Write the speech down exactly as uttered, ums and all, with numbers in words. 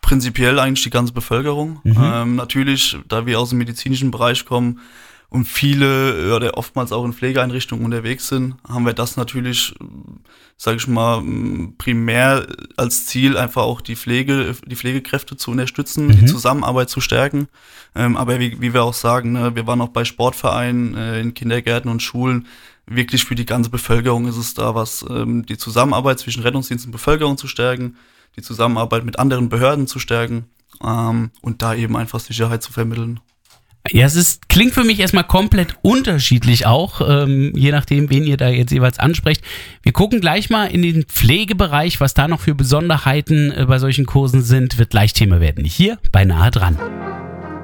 Prinzipiell eigentlich die ganze Bevölkerung. Mhm. Ähm, natürlich, da wir aus dem medizinischen Bereich kommen und viele oder oftmals auch in Pflegeeinrichtungen unterwegs sind, haben wir das natürlich, sage ich mal, primär als Ziel, einfach auch die Pflege, die Pflegekräfte zu unterstützen, mhm. die Zusammenarbeit zu stärken. Ähm, aber wie, wie wir auch sagen, ne, wir waren auch bei Sportvereinen, äh, in Kindergärten und Schulen. Wirklich für die ganze Bevölkerung ist es da was, ähm, die Zusammenarbeit zwischen Rettungsdienst und Bevölkerung zu stärken, die Zusammenarbeit mit anderen Behörden zu stärken ähm, und da eben einfach Sicherheit zu vermitteln. Ja, es ist, klingt für mich erstmal komplett unterschiedlich auch, ähm, je nachdem, wen ihr da jetzt jeweils ansprecht. Wir gucken gleich mal in den Pflegebereich, was da noch für Besonderheiten äh, bei solchen Kursen sind, wird gleich Thema werden. Hier bei Nahe dran.